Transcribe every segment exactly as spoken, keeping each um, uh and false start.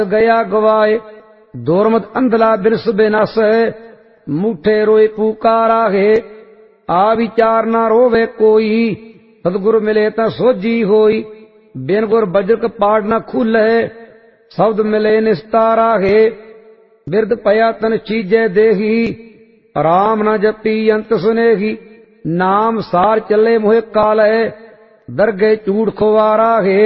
गया गवाए। दोरमत अंधला बिरस बेनस मूठे रोए पुकारा है। आ विचार ना रोवे कोई सतगुरु मिले ता सोजी होई। बिन गुर बज्रक पाड़ ना खुले शब्द मिले निस्तारा है। बिरद पया तन चीजे देही राम न जपी अंत सुनेगी। नाम सार चले मोहे काल है दरगे चूड़ खुवारा है।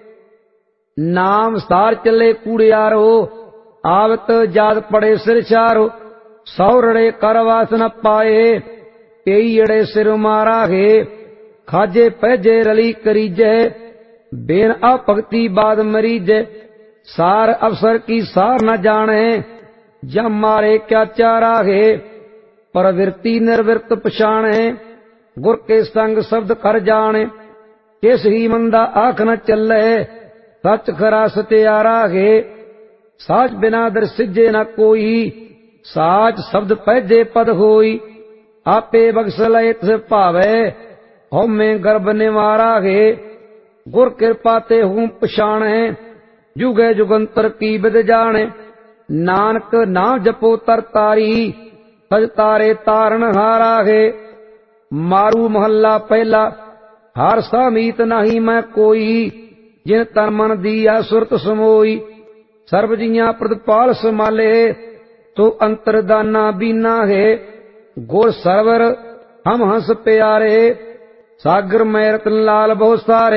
नाम सार चले कूड़ियारो आवत जाद पड़े सिर चारो। सौरड़े करवास न पाए कई अड़े सिर मारा है। खाजे पैजे रली करीजे बेन अपगति बाद मरीजे। सार अवसर की सार न जाने जब मारे क्या चारा है। प्रवृत्ति निर्वृत्त पछाणे गुर के संग शब्द कर जाने। किस ही मंदा आख न चले सच खरा सत्यारा है। साच बिना दर सिजे न कोई साच शब्द पैजे पद होई। आपे बख्शले से भावे होमे गर्भ निवारा है। गुर कृपा ते हूं पछाणे जुगे जुगंतर की बिद जाने। नानक नाम जपो तर तारी सज तारे तारण हारा है। मारू महल्ला पहला हार सामीत नहीं मैं कोई। जिन तन मन दिया सुरत समोई। सर्व जिया प्रतिपाल संभाले तो अंतरदाना बीना है। गोर सरवर हम हंस प्यारे सागर में रतन लाल बहुत सारे।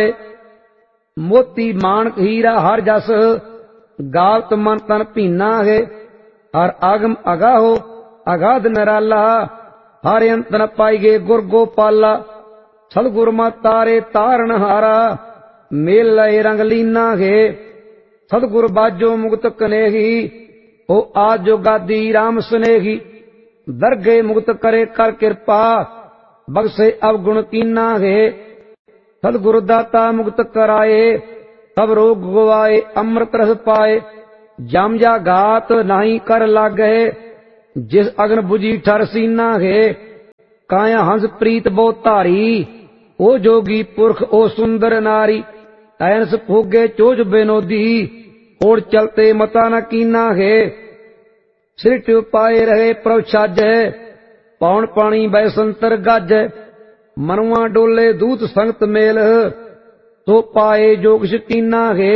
मोती मानक हीरा हर जस गावत मन तन पीना है। हर आगम अगाहो अगाध निराला हर अंत न पाईगे गुर गोपाला। सदगुर मा तारे तारण हारा मेल लय रंग लीना है। सदगुर बाजो मुक्त कनेही ओ आज जो गादी राम सुनेही। दरगे मुक्त करे कर कृपा बख्शे अवगुण कीना है। सदगुरु दाता मुक्त कराए सब रोग गवाए अमृत रस पाए। जम जा घात नहीं कर लागे जिस अग्न बुझी ठर सीना है। काया हंस प्रीत बो धारी ओ जोगी पुरख ओ सुंदर नारी। ऐनस फूगे चोज बेनोदी ओर चलते मता न कीना है। सिरट पाए रहे प्रभ छाजै पौन पानी बैसंतर गाजै। मनुआ डोले दूत संगत मेल तो पाए जो कुछ कीना है।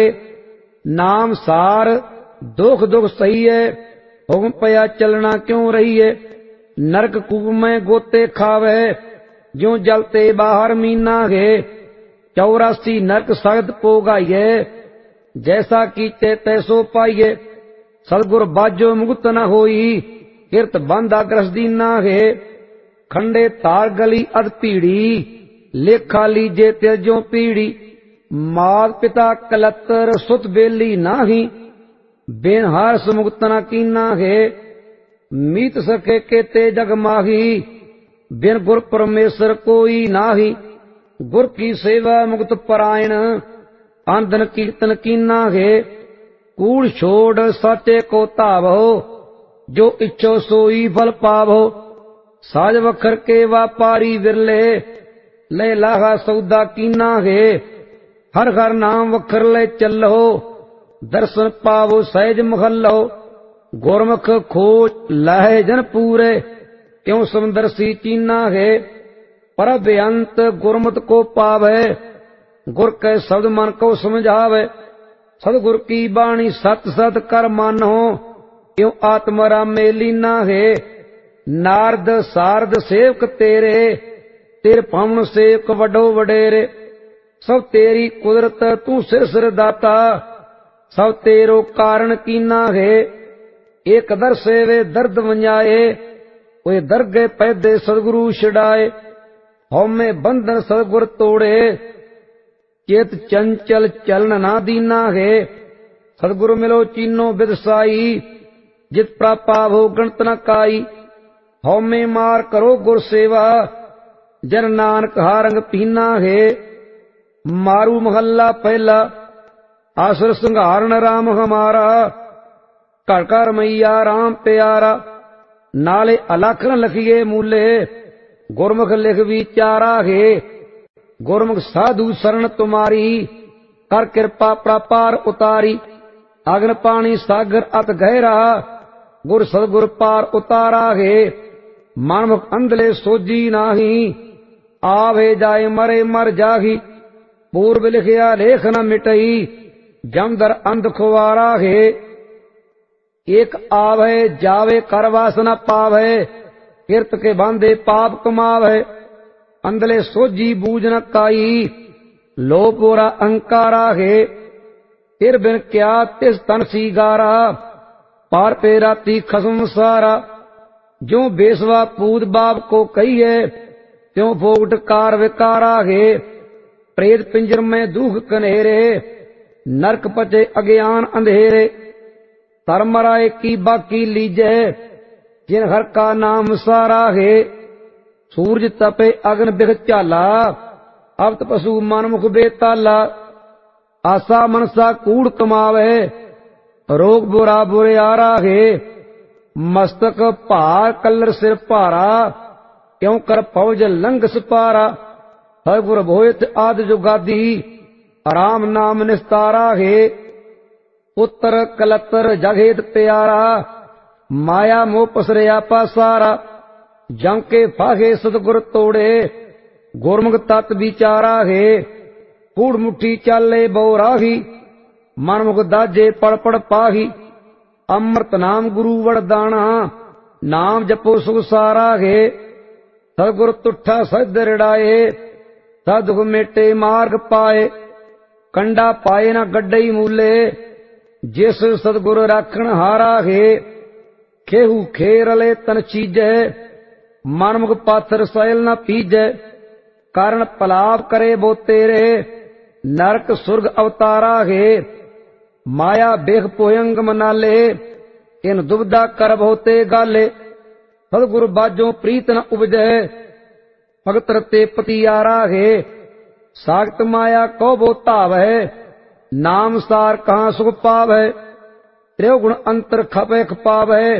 नाम सार दुख दुख सही है हुक्म पया चलना क्यों रही है। नरक कूप में गोते खावे ज्यों जलते बाहर मीना है। चौरासी नरक सख्त पोगाइए जैसा कीचे तैसो पाइए। सदगुर बाजो मुक्त न होई किरत बांधा ग्रस दीना है। खंडे तार गली अध पीड़ी लेखा लीजे तेजो पीड़ी। मात पिता कलतर सुत बेली नाही बेन हारस मुक्त न कीना है। मीत सके के ते जग माही बिन गुर परमेश्वर कोई नाही। गुर की सेवा मुक्त परायण आंदन कीर्तन कीना है। कूड़ छोड़ साचे को तावो जो इच्छो सोई फल पावो। साज वखर के व्यापारी विरले ले लाहा सौदा कीना है। हर हर नाम वखर ले चलो दर्शन पावो सहज महलो। गुरमुख खोज लहे जन पूरे क्यों समदर्शी चीना है। पर बेअंत गुरमत को पावे गुर के शब्द मन को समझावे। सदगुर की बाणी सत सत कर मानो क्यों आत्मरा में लीना है। नारद सारद सेवक तेरे तेरे पवन सेवक वडो वडेरे। सब तेरी कुदरत तू सिर सिर दाता सब तेरो कारण कीना है। एक दर से वे दर्द वंजाए वे दरगे पैदे सदगुरु छड़ाए। होमे बंधन सदगुर तोड़े चेत चंचल चलन ना दीना है। सदगुरु मिलो चीनो बिदसाई जित प्रापा हो गणत न काई। होमे मार करो गुर सेवा जन नानक हारंग पीना है। मारू महल्ला पहला आसुर संहारण राम हमारा। घर घर मैया राम प्यारा। नाले अलख न लखिए मूले गुरमुख लिख विचारा है। गुरमुख साधु शरण तुम्हारी कर कृपा प्रापार उतारी। अग्न पानी सागर अत गहरा, गुर सदगुर पार उतारा है। मनमुख अंधले सोजी नाही, आवे जाए मरे मर जाही। पूर्व लिखिया लेख न मिटई, जमदर अंध खुवारा है। एक आवे जावे कर वासना पावे, किरत के बांधे पाप कमावे। अंधले सोजी बूझ न काई, लोभ बोरा अहंकारा है। तिर बिन क्या तिस तन सीगारा, पार पे राती खसम सारा। जो बेसवा पूत बाप को कहिए, त्यों भोगट कार विकारा है। प्रेत पिंजर में दुख कनेरे, नरक पचे अज्ञान अंधेरे। तरमराए की बाकी लीजे, जिन हर का नाम सारा है। सूरज तपे अग्न बिख चाला, अब पशु मनमुख बेताला। आशा मनसा कूड़ कमावे, रोग बुरा बुरे आरा है। मस्तक भार कलर सिर भारा, क्यों कर फौज लंघ सपारा। हर गुर भोयत आद जुगादी, राम नाम निस्तारा है। पुत्र कलतर जगेत प्यारा, माया मोह पसरिया पासारा। जम के फाहे सतगुर तोड़े, गुरमुख तत् विचारा है। कूड़ मुट्ठी चाले बहुराही, मनमुख दाजे पड़ पड़ पाही। अमृत नाम गुरु वरदाना, नाम जपो सुख सारा है। सतगुर तुठा सद रिड़ाए, सदगुर मेटे मार्ग पाए। कंडा पाए न गड्डई मूले, जिस सतगुर राखण हारा है। खेहू खेरले तन चीजै, मनमुख पाथर सैल न पीजै। कारण पलाप करे बो तेरे, नरक सुर्ग अवतारा है। माया बेख पोयंग मनाले, इन दुबदा कर बहुते गाले। सतगुर बाजों प्रीत न उपजै, भगत रते पतियारा है। सागत माया को बो तावै, नाम सार कहाँ सुख पावै। त्रिगुण अंतर खपे खपावै,